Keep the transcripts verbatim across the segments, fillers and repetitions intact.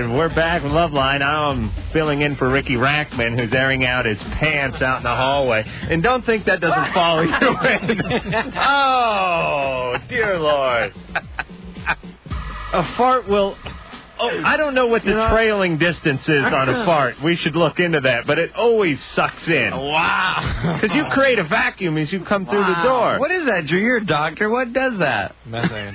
right, we're back with Loveline. Now I'm filling in for Ricky Rackman, who's airing out his pants out in the hallway. And don't think that doesn't follow you in. Oh, dear Lord. A fart will... Oh, I don't know what the you know, trailing distance is on a fart. We should look into that, but it always sucks in. Wow. Because you create a vacuum as you come wow. through the door. What is that, Drew? You're a doctor. What does that? Methane.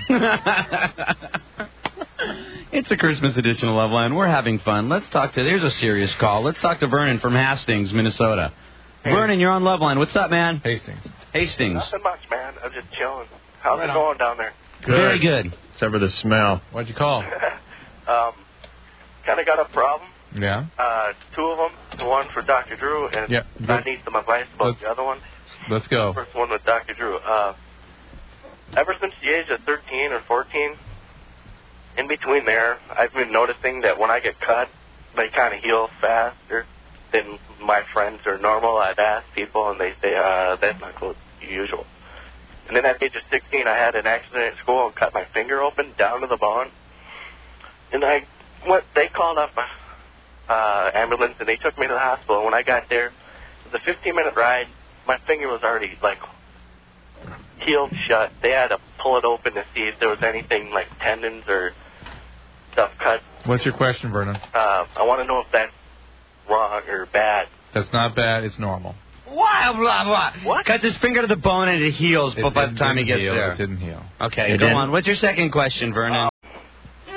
It's a Christmas edition of Loveline. We're having fun. Let's talk to... There's a serious call. Let's talk to Vernon from Hastings, Minnesota. Hey. Vernon, you're on Loveline. What's up, man? Hastings. Hastings. Nothing much, man. I'm just chilling. How's right it on. going down there? Good. Very good. Except for the smell. What'd you call? um, kind of got a problem. Yeah. Uh, two of them. The one for Doctor Drew, and yep. I need some advice about let's, the other one. Let's go. The first one with Doctor Drew. Uh, ever since the age of thirteen or fourteen, in between there, I've been noticing that when I get cut, they kind of heal faster than my friends are normal. I've asked people, and they say, uh, that's not close to usual. And then at the age of sixteen, I had an accident at school and cut my finger open down to the bone. And I went, they called up a uh, ambulance, and they took me to the hospital. And when I got there, it was a fifteen-minute ride. My finger was already, like, healed shut. They had to pull it open to see if there was anything like tendons or stuff cut. What's your question, Vernon? Uh, I want to know if that's wrong or bad. That's not bad. It's normal. Blah, blah, blah. What? Cuts his finger to the bone and it heals, it, but by the time he gets heal. there. It didn't heal. Okay, it go didn't. on. What's your second question, Vernon? Uh, uh,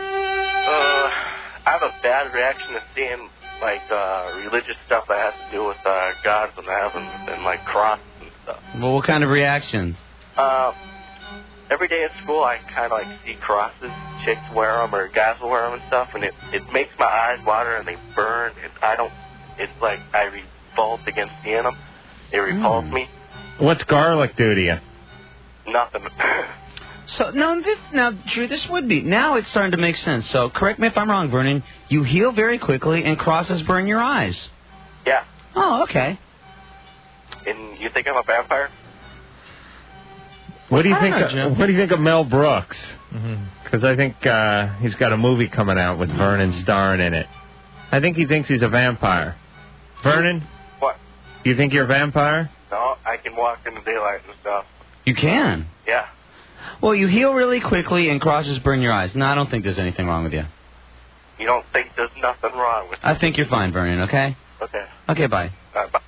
I have a bad reaction to seeing, like, uh, religious stuff that has to do with uh, gods and heavens and, like, crosses and stuff. Well, what kind of reactions? Uh, every day at school, I kind of, like, see crosses. Chicks wear them or guys will wear them and stuff, and it, it makes my eyes water and they burn. And I don't, it's like I revolt against seeing them. They repulse mm. me. What's garlic do to you? Nothing. So, no, this, now, Drew, this would be, now it's starting to make sense. So, correct me if I'm wrong, Vernon, you heal very quickly and crosses burn your eyes. Yeah. Oh, okay. And you think I'm a vampire? What do you I think? don't know, Of, what do you think of Mel Brooks? Because mm-hmm. I think uh, he's got a movie coming out with Vernon starring in it. I think he thinks he's a vampire. Vernon? What? You think you're a vampire? No, I can walk in the daylight and stuff. You can? Yeah. Well, you heal really quickly and crosses burn your eyes. No, I don't think there's anything wrong with you. You don't think there's nothing wrong with me? I think you're fine, Vernon, okay? Okay. Okay, bye. Uh, bye.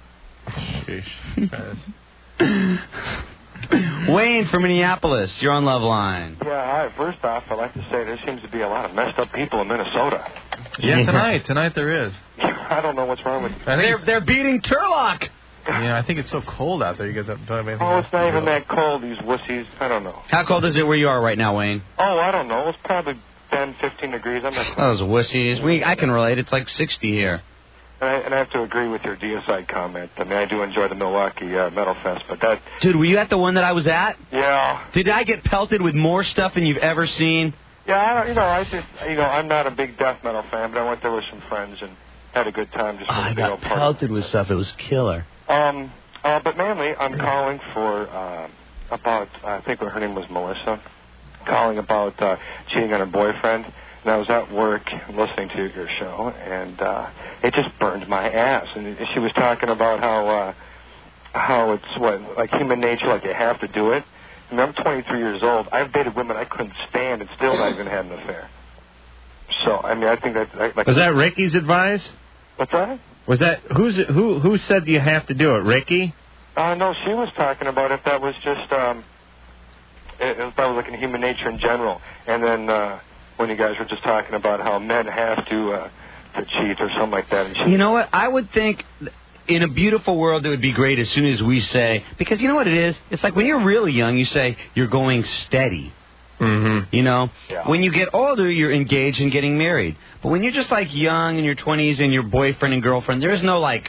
Wayne from Minneapolis, you're on Loveline. Yeah, hi. First off, I'd like to say there seems to be a lot of messed up people in Minnesota. Yeah, tonight. Tonight there is. I don't know what's wrong with you. They're, they're beating Turlock. Yeah, I think it's so cold out there. You guys haven't talked about anything Oh, else it's not even real. that cold, these wussies. I don't know. How cold is it where you are right now, Wayne? Oh, I don't know. It's probably ten, fifteen degrees. I'm not Those wussies. We, I can relate. It's like sixty here. And I, and I have to agree with your deicide comment. I mean, I do enjoy the Milwaukee uh, Metal Fest, but that... Dude, were you at the one that I was at? Yeah. Did I get pelted with more stuff than you've ever seen? Yeah, I don't, you know, I just, you know, I'm not a big death metal fan, but I went there with some friends and had a good time just for Oh, the I big old got party. pelted with stuff. It was killer. Um, uh, but mainly, I'm calling for, uh, about, I think her name was Melissa, calling about uh, cheating on her boyfriend. And I was at work listening to your show, and uh, it just burned my ass. And she was talking about how uh, how it's what like human nature, like you have to do it. I mean, I'm twenty-three years old. I've dated women I couldn't stand, and still not even had an affair. So I mean, I think that like was that Ricky's advice? What's that? Was that who's who? Who said you have to do it, Ricky? Uh, no, she was talking about if that was just um, if that was like in human nature in general, and then. Uh, when you guys were just talking about how men have to uh, to cheat or something like that. And she... You know what? I would think in a beautiful world it would be great as soon as we say, because you know what it is? It's like when you're really young, you say you're going steady. Mm-hmm. You know? Yeah. When you get older, you're engaged and getting married. But when you're just like young in your twenties and your boyfriend and girlfriend, there's no like...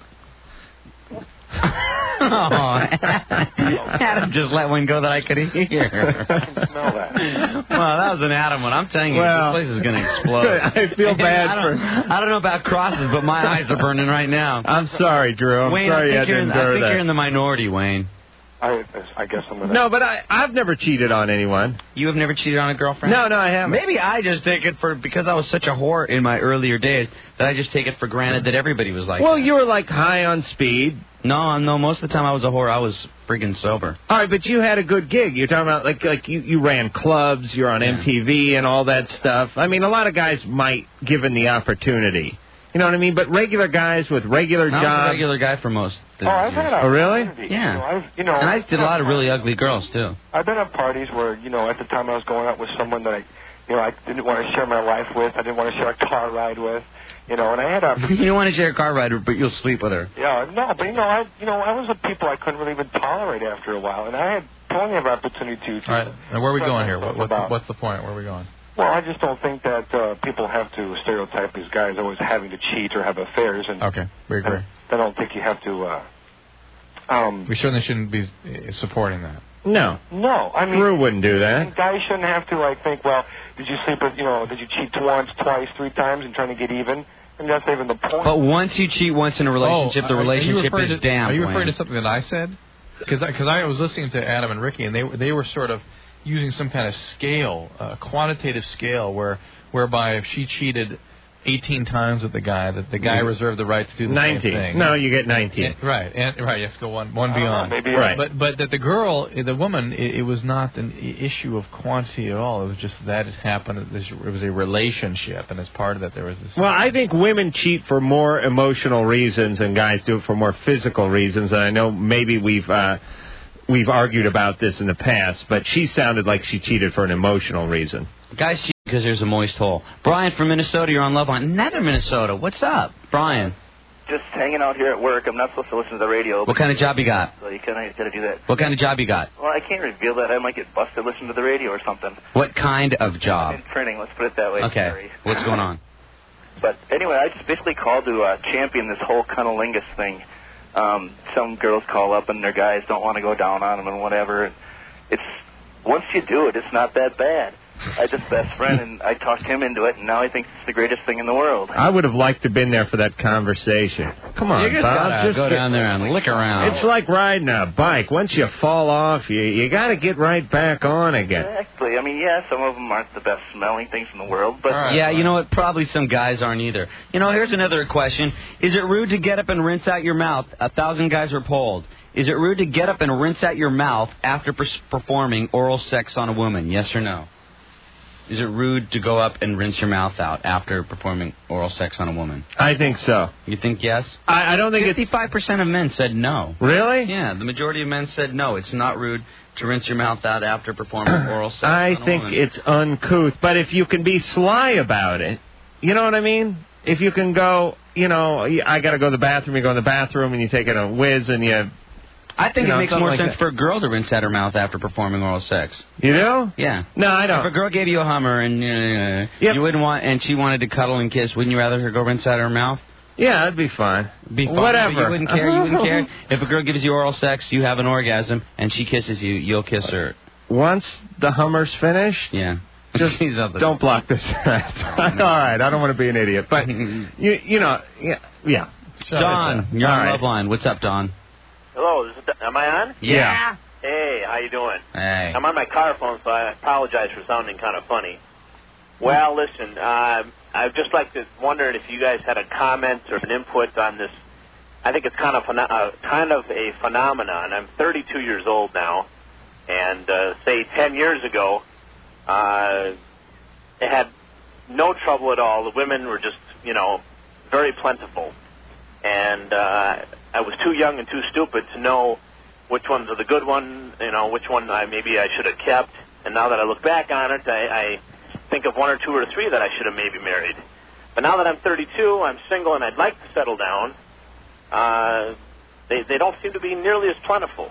Oh, Adam just let one go that I could hear. Smell that. Well, that was an Adam one. I'm telling you, well, this place is going to explode. I feel bad I for... I don't know about crosses, but my eyes are burning right now. I'm sorry, Drew. I'm Wayne, sorry you I had think, to you're in, endure I think that. you're in the minority, Wayne. I, I guess I'm gonna. No, but I, I've never cheated on anyone. You have never cheated on a girlfriend? No, no, I haven't. Maybe I just take it for, because I was such a whore in my earlier days, that I just take it for granted that everybody was like Well, that. you were like high on speed. No, no, most of the time I was a whore, I was friggin' sober. All right, but you had a good gig. You're talking about, like, like you, you ran clubs, you're on Yeah. M T V and all that stuff. I mean, a lot of guys might, given the opportunity. You know what I mean? But regular guys with regular I was jobs. a regular guy for most of the Oh, I've years. had a Oh, really? opportunity. Yeah. You know, I've, you know, And I did a lot of really ugly girls, too. I've been at parties where, you know, at the time I was going out with someone that I, you know, I didn't want to share my life with. I didn't want to share a car ride with. You know, and I had a. You don't want to share a car ride, but you'll sleep with her. Yeah, no, but you know, I, you know, I was with people I couldn't really even tolerate after a while, and I had plenty of opportunity to. to All right, now where are we spread going here? myself What, what's, the, about. what's the point? Where are we going? Well, I just don't think that uh, people have to stereotype these guys always having to cheat or have affairs, and Okay, we agree. and I don't think you have to. Uh, um, We certainly shouldn't be uh, supporting that. No. no, I mean, Drew wouldn't do that. and guys shouldn't have to like think, well, did you sleep with, you know, did you cheat once, twice, three times, and trying to get even? And that's not even the point. But once you cheat once in a relationship, oh, the are- are you relationship referring is to, damn Are you bland. referring to something that I said? Because I, 'cause I was listening to Adam and Ricky, and they they were sort of using some kind of scale, a quantitative scale, where whereby if she cheated eighteen times with the guy, that the guy Mhm. reserved the right to do the nineteen. same thing. No, you get nineteen. And- right, and right, you have to go one one I don't know, beyond. maybe Right. But but that the girl, the woman, it, it was not an i- issue of quantity at all. It was just that it happened. It was a relationship, and as part of that, there was this. Well, I think women cheat for more emotional reasons and guys do it for more physical reasons. And I know maybe we've uh, we've argued about this in the past, but she sounded like she cheated for an emotional reason. Guys cheat because there's a moist hole. Brian from Minnesota, you're on Love Line. Nether Minnesota, what's up? Brian, Just hanging out here at work. I'm not supposed to listen to the radio. what kind of job you got? So you kind of got to do that. What kind of job you got? Well, I can't reveal that. I might get busted listening to the radio or something. What kind of job? In printing, let's put it that way. Okay, Sorry. what's going on? But anyway, I just basically called to uh, champion this whole cunnilingus thing. Um, some girls call up and their guys don't want to go down on them and whatever. And it's once you do it, it's not that bad. I had this best friend, and I talked him into it, and now I think it's the greatest thing in the world. I would have liked to have been there for that conversation. Come on, You just Bob. gotta just go get- down there and lick around. It's like riding a bike. Once you fall off, you you got to get right back on again. Exactly. I mean, yeah, some of them aren't the best smelling things in the world, but All right. Yeah, you know what? Probably some guys aren't either. You know, here's another question. Is it rude to get up and rinse out your mouth? A thousand guys are polled. Is it rude to get up and rinse out your mouth after pers- performing oral sex on a woman? Yes or no? Is it rude to go up and rinse your mouth out after performing oral sex on a woman? I think so. You think yes? I, I don't think it's... fifty-five percent of men said no. Really? Yeah, the majority of men said no. It's not rude to rinse your mouth out after performing oral sex I on a think woman. it's uncouth. But if you can be sly about it, you know what I mean? If you can go, you know, I got to go to the bathroom, you go in the bathroom and you take it a whiz and you... I think you know, it makes something more like sense that. for a girl to rinse out her mouth after performing oral sex. You do? Yeah. No, I If don't. a girl gave you a Hummer and uh, Yep. you wouldn't want, and she wanted to cuddle and kiss, wouldn't you rather her go rinse out her mouth? Yeah, that'd be fine. Be fine, Whatever. but you wouldn't care. You wouldn't care if a girl gives you oral sex, you have an orgasm, and she kisses you, you'll kiss her. Once the Hummer's finished, Yeah. just She's up there. don't block this. All right, I don't want to be an idiot, but you you know, yeah, yeah. Don, you're All on right. Love Line. What's up, Don? Hello, is it, am I on? Yeah. Hey, how you doing? Hey. I'm on my car phone, so I apologize for sounding kind of funny. Well, listen, uh, I'd just like to wonder if you guys had a comment or an input on this. I think it's kind of pheno- uh, kind of a phenomenon. I'm thirty-two years old now, and uh, say ten years ago, uh, it had no trouble at all. The women were just, you know, very plentiful, and uh, I was too young and too stupid to know which ones are the good one, you know, which one I maybe I should have kept. And now that I look back on it, I, I think of one or two or three that I should have maybe married. But now that I'm thirty-two, I'm single, and I'd like to settle down. Uh, they they don't seem to be nearly as plentiful.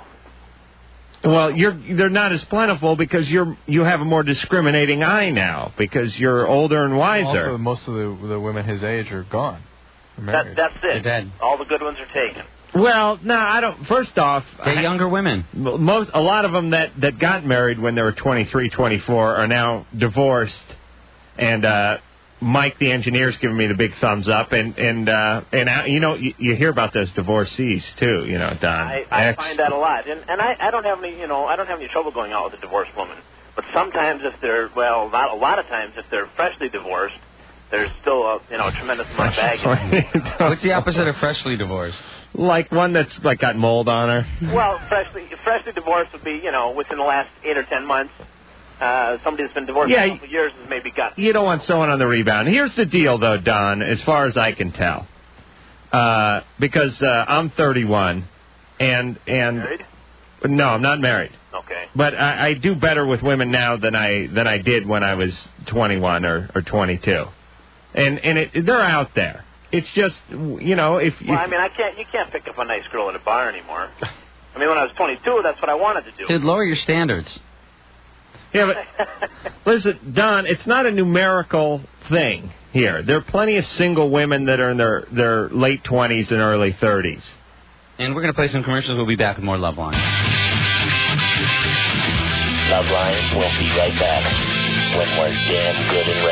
Well, you're they're not as plentiful because you're you have a more discriminating eye now because you're older and wiser. Also, most of the the women his age are gone. They're That, married. that's They're it. dead. All the good ones are taken. Well, no, I don't. First off, They're I- younger women. most a lot of them that that got married when they were twenty-three, twenty-four are now divorced, and uh, Mike, the engineer's giving me the big thumbs up, and and uh, and uh, you know you, you hear about those divorcees too, you know, Don. I, I Ex- find that a lot, and and I, I don't have any, you know, I don't have any trouble going out with a divorced woman. But sometimes, if they're well, not a lot of times, if they're freshly divorced, there's still a you know a tremendous amount of baggage. What's the opposite of freshly divorced? Like one that's like got mold on her. Well, freshly freshly divorced would be you know within the last eight or ten months. Uh, somebody that's been divorced Yeah, for a couple of years has maybe got. You don't want someone on the rebound. Here's the deal, though, Don, as far as I can tell, uh, because uh, I'm thirty-one, and and Married? no, I'm not married. Okay. But I, I do better with women now than I than I did when I was twenty-one or, or twenty-two, and and it, they're out there. It's just you know if. Well, if I mean, I can't. You can't pick up a nice girl at a bar anymore. I mean, when I was twenty-two, that's what I wanted to do. Dude, lower your standards. Yeah, but listen, Don, it's not a numerical thing here. There are plenty of single women that are in their their late twenties and early thirties. And we're going to play some commercials. We'll be back with more Love Line. Love Lines will be right back when we're damn good and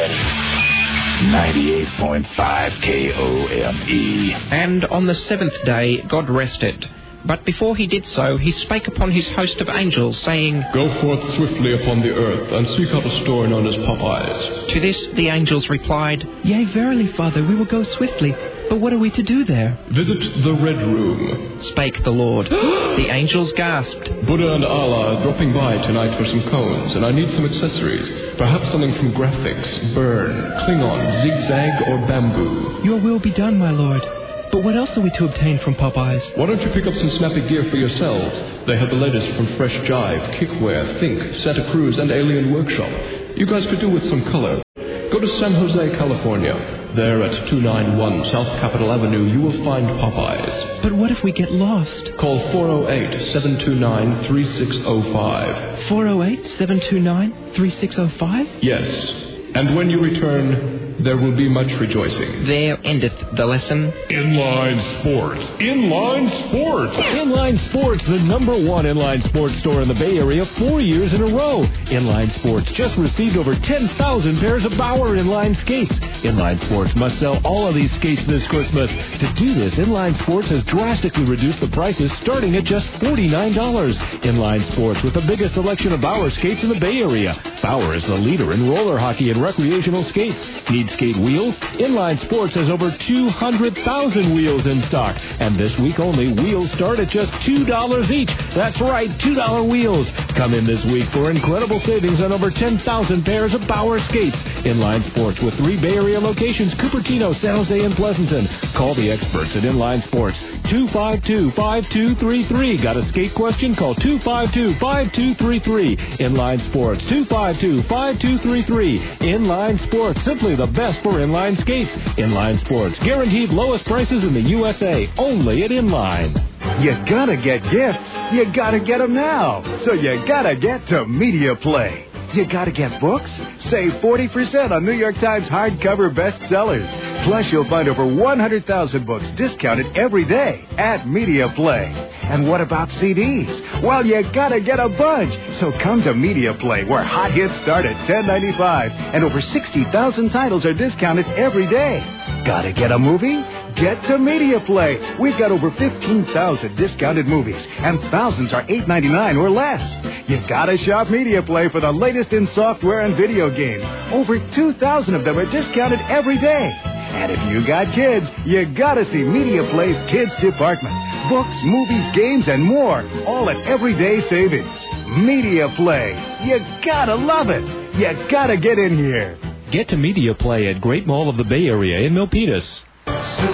ready. ninety-eight point five K O M E. And on the seventh day God rested. But before he did so, he spake upon his host of angels, saying, Go forth swiftly upon the earth, and seek out a store known as Popeyes. To this the angels replied, Yea, verily, Father, we will go swiftly. But what are we to do there? Visit the Red Room. Spake the Lord. The angels gasped. Buddha and Allah are dropping by tonight for some cones, and I need some accessories. Perhaps something from Graphics, Burn, Klingon, Zigzag, or Bamboo. Your will be done, my lord. But what else are we to obtain from Popeyes? Why don't you pick up some snappy gear for yourselves? They have the latest from Fresh Jive, Kickware, Think, Santa Cruz, and Alien Workshop. You guys could do with some color. Go to San Jose, California. There at two ninety-one South Capitol Avenue, you will find Popeyes. But what if we get lost? Call four oh eight, seven two nine, three six oh five. four oh eight, seven two nine, three six oh five? Yes. And when you return, there will be much rejoicing. There endeth the lesson. Inline Sports. Inline Sports. Inline Sports, the number one inline sports store in the Bay Area four years in a row. Inline Sports just received over ten thousand pairs of Bauer inline skates. Inline Sports must sell all of these skates this Christmas. To do this, Inline Sports has drastically reduced the prices, starting at just forty-nine dollars. Inline Sports, with the biggest selection of Bauer skates in the Bay Area. Bauer is the leader in roller hockey and recreational skates. Need skate wheels? Inline Sports has over two hundred thousand wheels in stock. And this week only, wheels start at just two dollars each. That's right, two dollar wheels. Come in this week for incredible savings on over ten thousand pairs of Bauer skates. Inline Sports with three Bay Area locations, Cupertino, San Jose, and Pleasanton. Call the experts at Inline Sports, two five two, five two three three. Got a skate question? Call two five two, five two three three. Inline Sports, two five two, five two three three. Inline Sports, simply the best for inline skates. Inline Sports, guaranteed lowest prices in the U S A, only at Inline. You gotta get gifts. You gotta get them now. So you gotta get to Media Play. You gotta get books? Save forty percent on New York Times hardcover bestsellers. Plus, you'll find over one hundred thousand books discounted every day at Media Play. And what about C Ds? Well, you gotta get a bunch. So come to Media Play, where hot hits start at ten ninety-five, and over sixty thousand titles are discounted every day. Gotta get a movie? Get to Media Play. We've got over fifteen thousand discounted movies, and thousands are eight ninety-nine or less. You gotta shop Media Play for the latest in software and video games. Over two thousand of them are discounted every day. And if you got kids, you gotta see Media Play's Kids Department. Books, movies, games, and more, all at everyday savings. Media Play. You gotta love it. You gotta get in here. Get to Media Play at Great Mall of the Bay Area in Milpitas.